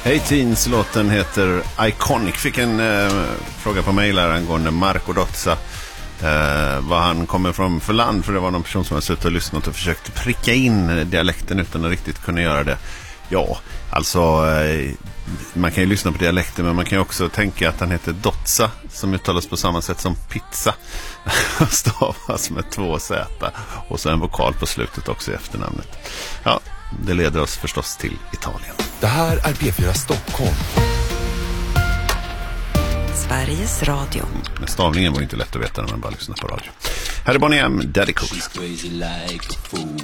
Hey Teens, låten heter Iconic. Fick en fråga på mejl här angående Marco Dozza. Vad han kommer från för land, för det var någon person som har suttit och lyssnat och försökt pricka in dialekten utan att riktigt kunna göra det. Ja, alltså man kan ju lyssna på dialekten, men man kan ju också tänka att han heter Dozza, som uttalas på samma sätt som pizza. Stavas med 2 Z och så en vokal på slutet också i efternamnet. Ja, det leder oss förstås till Italien. Det här är P4 Stockholm. Sveriges Radio. Men stavningen var inte lätt att veta när man bara lyssnar på radio. Här är Bonnie M, Daddy Cool. She's crazy like a fool.